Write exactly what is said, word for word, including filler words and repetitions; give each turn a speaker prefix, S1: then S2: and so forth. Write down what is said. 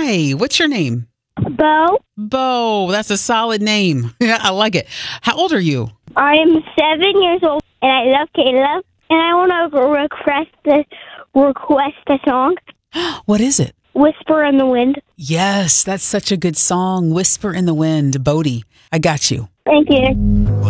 S1: Hi. What's your name?
S2: Bo.
S1: Bo. That's a solid name. I like it. How old are you?
S2: I'm seven years old, and I love Caleb. And I want to request the request a song.
S1: What is it?
S2: Whisper in the Wind.
S1: Yes, that's such a good song. Whisper in the Wind. Bodie, I got you.
S2: Thank you.